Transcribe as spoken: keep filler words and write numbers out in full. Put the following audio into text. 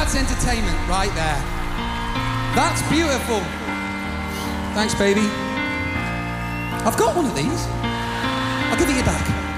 That's entertainment right there. That's beautiful. Thanks, baby. I've got one of these. I'll give it you back.